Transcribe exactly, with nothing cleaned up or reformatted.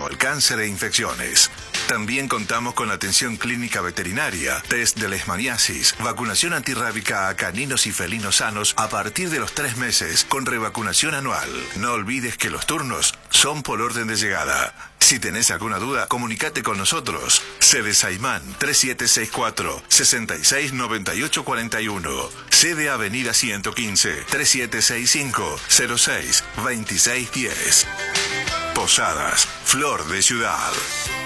como el cáncer e infecciones. También contamos con atención clínica veterinaria, test de leishmaniasis, vacunación antirrábica a caninos y felinos sanos a partir de los tres meses, con revacunación anual. No olvides que los turnos son por orden de llegada. Si tenés alguna duda, comunicate con nosotros. Sede Saimán, tres siete seis cuatro, seis seis nueve ocho cuatro uno. Sede Avenida ciento quince, tres siete seis cinco, cero seis, dos seis uno cero. Posadas, Flor de Ciudad.